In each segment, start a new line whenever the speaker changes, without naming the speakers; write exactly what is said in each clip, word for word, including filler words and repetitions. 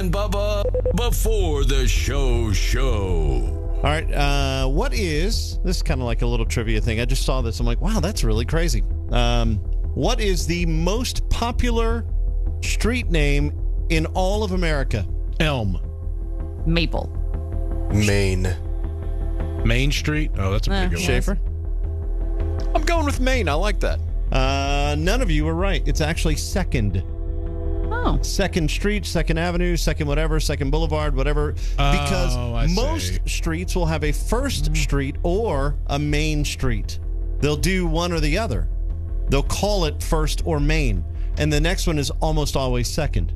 and Bubba before the show show.
All right, uh, what is, this is kind of like a little trivia thing. I just saw this. I'm like, wow, that's really crazy. Um, what is the most popular street name in all of America?
Elm.
Maple.
Maine.
Main Street? Oh, that's a
Uh,
big one.
Schaefer?
I'm going with Maine. I like that.
Uh, none of you were right. It's actually Second.
Oh.
Second Street, Second Avenue, Second whatever, Second Boulevard, whatever.
Oh,
Because
I
most
see.
streets will have a First Street or a Main Street. They'll do one or the other. They'll call it First or Main. And the next one is almost always Second.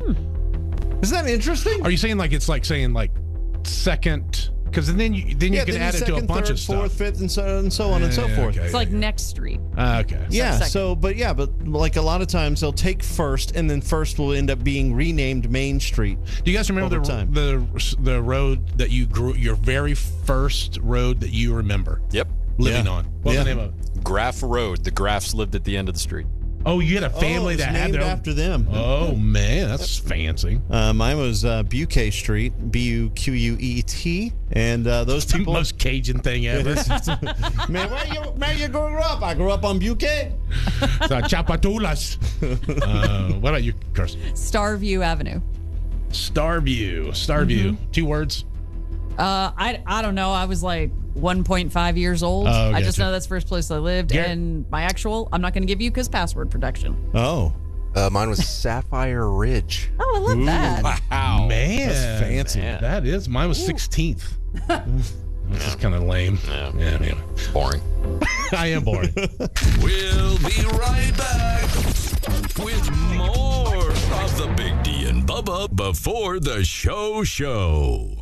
Isn't that interesting?
Are you saying like it's like saying like second? Because then you then you
yeah,
can
then
add it
second,
to a bunch
third,
of stuff.
fourth, fifth, and so and so on and so
Yeah,
forth.
okay.
It's like next street.
Ah, okay.
Yeah,
second.
so, but yeah, but like a lot of times they'll take First, and then First will end up being renamed Main Street.
Do you guys remember
Over
the,
time.
the the road that you grew, your very first road that you remember
Yep.
living
Yeah.
on? What's
Yeah.
the name of it?
Graff Road. The Graffs lived at the end of the street.
Oh, you had a family
oh, it's
that had
named
their own.
after them.
Oh man, that's fancy.
Uh, mine was uh, Buquet Street, B U Q U E T, and uh, those
The
people.
most Cajun thing ever.
man, where you where you grew up? I grew up on Buquet.
So, Chapatulas. uh, what about you, Carson?
Starview Avenue.
Starview. Starview.
Mm-hmm.
Two words.
Uh, I I don't know. I was like one point five years old.
Oh,
I just
gotcha.
know that's the first place I lived.
Garrett?
And my actual, I'm not going to give you because password protection.
Oh,
Uh, mine was Sapphire Ridge.
Oh, I love that.
Wow.
Man,
that's fancy.
Man.
That is. Mine was sixteenth. This is kind of lame.
Yeah.
Yeah, anyway.
Boring.
I am boring.
We'll be right back with more of the Big D and Bubba before the show show.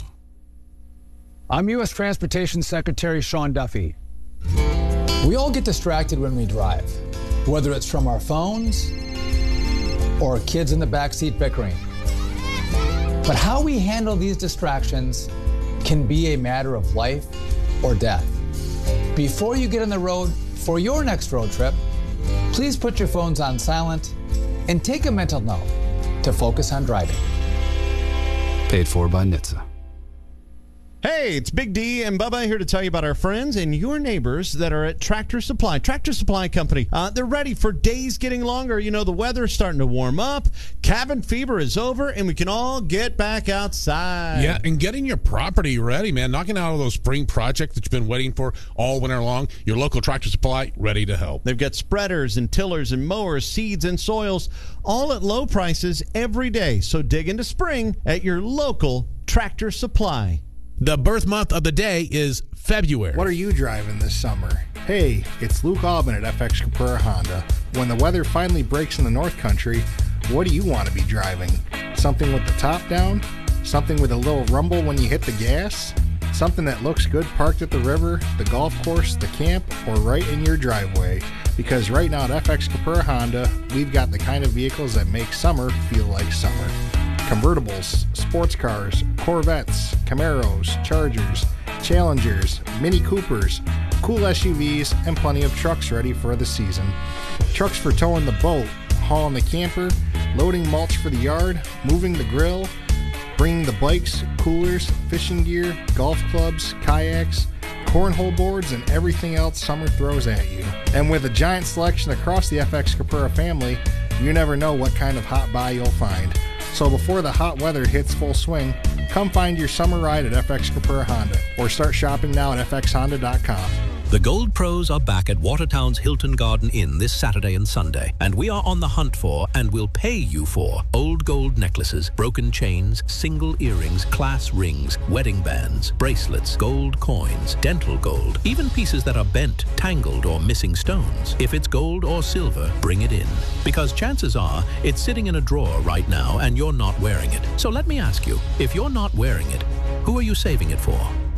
I'm U S Transportation Secretary Sean Duffy. We all get distracted when we drive, whether it's from our phones or kids in the backseat bickering. But how we handle these distractions can be a matter of life or death. Before you get on the road for your next road trip, please put your phones on silent and take a mental note to focus on driving.
Paid for by N H T S A.
hey, it's Big D and Bubba here to tell you about our friends and your neighbors that are at Tractor Supply. Tractor Supply Company. Uh, they're ready for days getting longer. You know, the weather's starting to warm up. Cabin fever is over, and we can all get back outside.
Yeah, and getting your property ready, man. Knocking out all those spring projects that you've been waiting for all winter long. Your local Tractor Supply, ready to help.
They've got spreaders and tillers and mowers, seeds and soils, all at low prices every day. So dig into spring at your local Tractor Supply.
The birth month of the day is February.
What are you driving this summer? Hey, it's Luke Albin at F X Capura Honda. When the weather finally breaks in the North Country, what do you want to be driving? Something with the top down? Something with a little rumble when you hit the gas? Something that looks good parked at the river, the golf course, the camp, or right in your driveway? Because right now at F X Capura Honda, we've got the kind of vehicles that make summer feel like summer. Convertibles, sports cars, Corvettes, Camaros, Chargers, Challengers, Mini Coopers, cool S U Vs, and plenty of trucks ready for the season. Trucks for towing the boat, hauling the camper, loading mulch for the yard, moving the grill, bringing the bikes, coolers, fishing gear, golf clubs, kayaks, cornhole boards, and everything else summer throws at you. And with a giant selection across the F X Capura family, you never know what kind of hot buy you'll find. So before the hot weather hits full swing, come find your summer ride at F X Capura Honda or start shopping now at f x honda dot com.
The Gold Pros are back at Watertown's Hilton Garden Inn this Saturday and Sunday, and we are on the hunt for, and will pay you for, old gold necklaces, broken chains, single earrings, class rings, wedding bands, bracelets, gold coins, dental gold, even pieces that are bent, tangled, or missing stones. If it's gold or silver, bring it in, because chances are it's sitting in a drawer right now and you're not wearing it. So let me ask you, if you're not wearing it, who are you saving it for?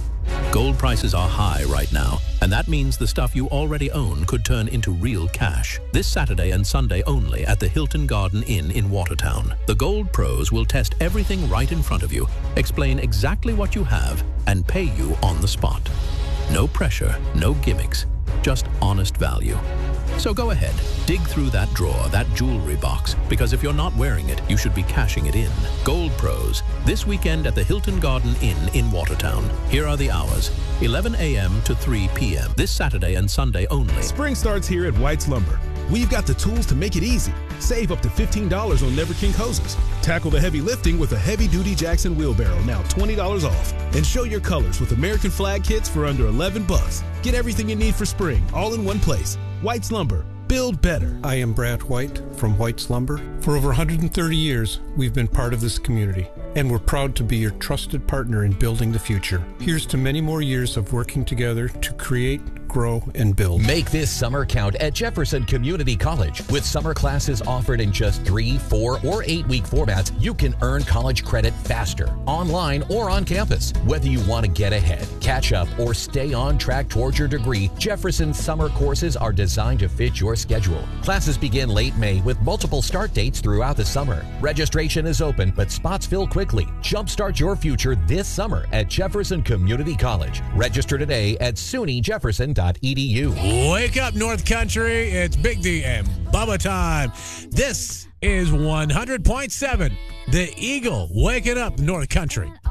Gold prices are high right now, and that means the stuff you already own could turn into real cash. This Saturday and Sunday only at the Hilton Garden Inn in Watertown. The Gold Pros will test everything right in front of you, explain exactly what you have, and pay you on the spot. No pressure, no gimmicks, just honest value. So go ahead, dig through that drawer, that jewelry box, because if you're not wearing it, you should be cashing it in. Gold Pros, this weekend at the Hilton Garden Inn in Watertown. Here are the hours, eleven a.m. to three p.m. this Saturday and Sunday only.
Spring starts here at White's Lumber. We've got the tools to make it easy. Save up to fifteen dollars on Never King hoses. Tackle the heavy lifting with a heavy-duty Jackson wheelbarrow, now twenty dollars off. And show your colors with American flag kits for under eleven bucks. Get everything you need for spring, all in one place. White's Lumber. Build better.
I am Brad White from White's Lumber. For over one hundred thirty years, we've been part of this community, and we're proud to be your trusted partner in building the future. Here's to many more years of working together to create, grow, and build.
Make this summer count at Jefferson Community College. With summer classes offered in just three, four, or eight-week formats, you can earn college credit faster, online or on campus. Whether you want to get ahead, catch up, or stay on track towards your degree, Jefferson's summer courses are designed to fit your schedule. Classes begin late May with multiple start dates throughout the summer. Registration is open, but spots fill quickly. Jumpstart your future this summer at Jefferson Community College. Register today at S U N Y Jefferson dot e d u.
Wake up, North Country. It's Big D and Bubba time. This is one hundred point seven, The Eagle, waking up North Country.